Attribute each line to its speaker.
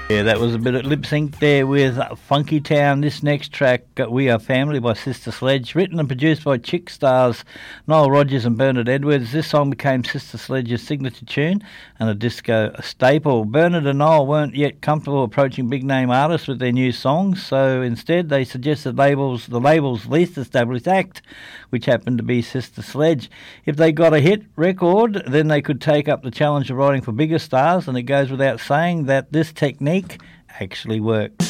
Speaker 1: Yeah, that was a bit of lip sync there with Funky Town. This next track, We Are Family by Sister Sledge, written and produced by Chick stars Noel Rodgers and Bernard Edwards. This song became Sister Sledge's signature tune and a disco staple. Bernard and Noel weren't yet comfortable approaching big name artists with their new songs, so instead they suggested the label's least established act, which happened to be Sister Sledge. If they got a hit record, then they could take up the challenge of writing for bigger stars, and it goes without saying that this technique actually worked.